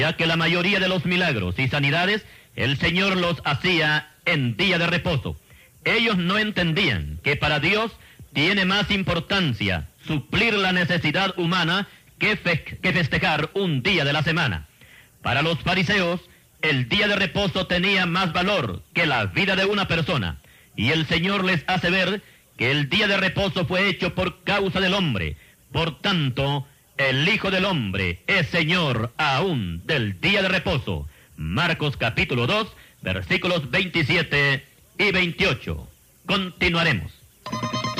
ya que la mayoría de los milagros y sanidades el Señor los hacía en día de reposo. Ellos no entendían que para Dios tiene más importancia suplir la necesidad humana que festejar un día de la semana. Para los fariseos, el día de reposo tenía más valor que la vida de una persona, y el Señor les hace ver que el día de reposo fue hecho por causa del hombre. Por tanto, el Hijo del Hombre es Señor aún del día de reposo. Marcos capítulo 2, versículos 27 y 28. Continuaremos.